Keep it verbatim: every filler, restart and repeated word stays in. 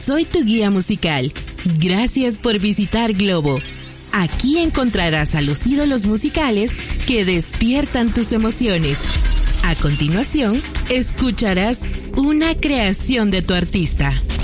soy tu guía musical. Gracias por visitar Globo. Aquí encontrarás a los ídolos musicales que despiertan tus emociones. A continuación, escucharás una creación de tu artista.